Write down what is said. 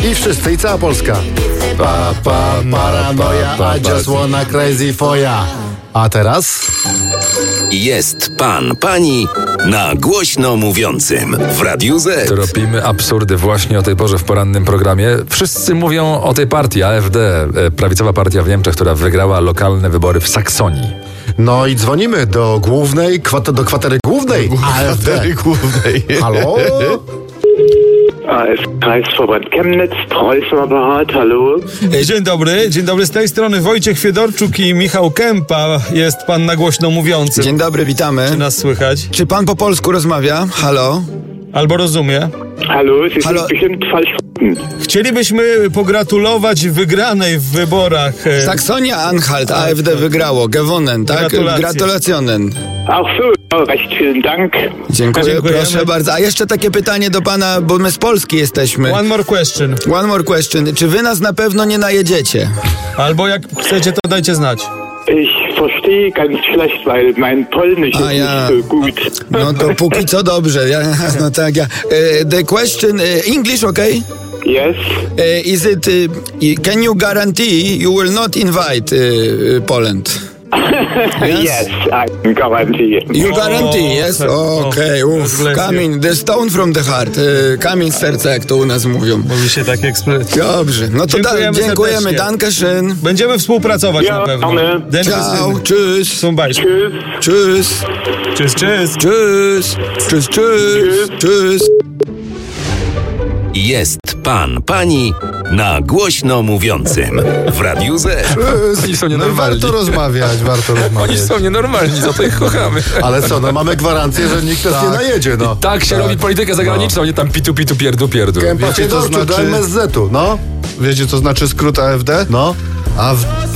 I wszyscy, i cała Polska. Paranoia, I just wanna crazy for ya. A teraz? Jest pan, pani na głośno mówiącym w Radiu Z. Tropimy absurdy właśnie o tej porze w porannym programie. Wszyscy mówią o tej partii AfD, prawicowa partia w Niemczech, która wygrała lokalne wybory w Saksonii. No i dzwonimy do głównej, do kwatery głównej AfD. głównej. Halo? Kreisverband Chemnitz, Preußenapparat, hallo. Dzień dobry, z tej strony Wojciech Fiedorczuk i Michał Kępa. Jest pan na głośno mówiący. Dzień dobry, witamy. Czy nas słychać? Czy pan po polsku rozmawia? Halo? Albo rozumie? Hallo, Sie sind Hallo. bestimmt falsch verstanden. Chcielibyśmy pogratulować wygranej w wyborach. Saksonia-Anhalt, AfD wygrało. Gewonnen, tak? Gratulacje. Gratulacjonen. Ach so, recht vielen Dank. Dziękujemy. Dziękujemy. Proszę bardzo. A jeszcze takie pytanie do pana, bo my z Polski jesteśmy. One more question. One more question. Czy wy nas na pewno nie najedziecie? Albo jak chcecie, to dajcie znać. Ich verstehe ganz schlecht, weil mein Polnisch ist ja. nicht so gut. No to póki co dobrze. No tak, ja. The question, English, okay? Yes. Is it, can you guarantee you will not invite Poland? Yes, I can guarantee. You guarantee, yes? Okej, Gratulacje. Kamień, the stone from the heart. Kamień z serca, jak to u nas mówią. Mówi się tak ekspresji. Dobrze, no to Dziękujemy dziękujemy. serdecznie. Dankeschön. Będziemy współpracować Ja, na pewno. mamy. Ciao, tschüss. Zum Beispiel. Tschüss. Tschüss. Tschüss. Tschüss. Tschüss, tschüss. Tschüss. Jest pan, pani na głośno mówiącym w Radiu Z. Oni są No i nienormalni. warto rozmawiać. Oni są nienormalni, za to ich kochamy. Ale co, no mamy gwarancję, że nikt nas nie najedzie, no. Tak się robi politykę zagraniczną, nie tam pitu, pierdu. Kępa Wiecie, to Fiedorczuk do znaczy- MSZ-u, no. Wiecie, co znaczy skrót AfD? No.